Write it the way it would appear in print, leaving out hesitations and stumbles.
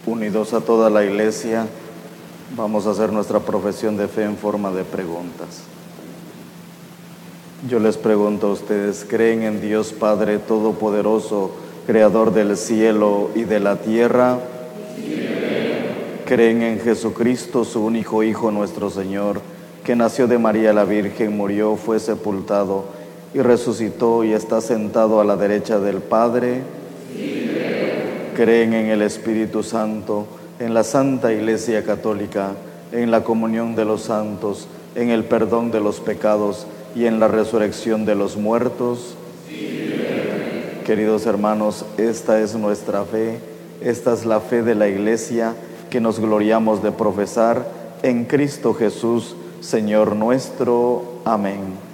Unidos a toda la Iglesia, vamos a hacer nuestra profesión de fe en forma de preguntas. Yo les pregunto a ustedes, ¿creen en Dios Padre Todopoderoso, Creador del cielo y de la tierra? Sí. ¿Creen en Jesucristo, su único Hijo, nuestro Señor, que nació de María la Virgen, murió, fue sepultado y resucitó y está sentado a la derecha del Padre? Sí. ¿Creen en el Espíritu Santo, en la Santa Iglesia Católica, en la comunión de los santos, en el perdón de los pecados y en la resurrección de los muertos? Sí. Queridos hermanos, esta es nuestra fe, esta es la fe de la Iglesia que nos gloriamos de profesar en Cristo Jesús, Señor nuestro. Amén.